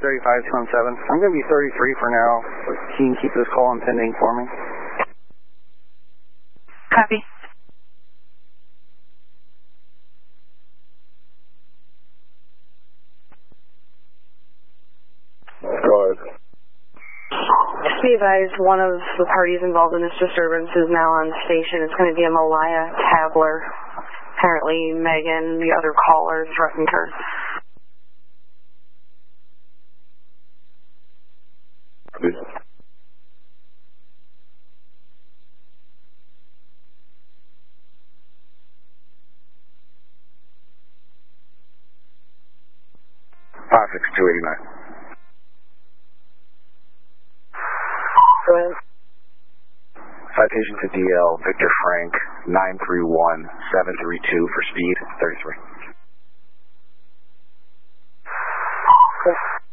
35-217. I'm going to be 33 for now. Can you keep this call on pending for me? Copy. Go ahead. Be advised, one of the parties involved in this disturbance is now on station. It's going to be a Malaya Tabler. Apparently, Megan, the other caller, threatened her. Go ahead. Citation to DL, Victor Frank, 931-732 for speed, 33. Go ahead.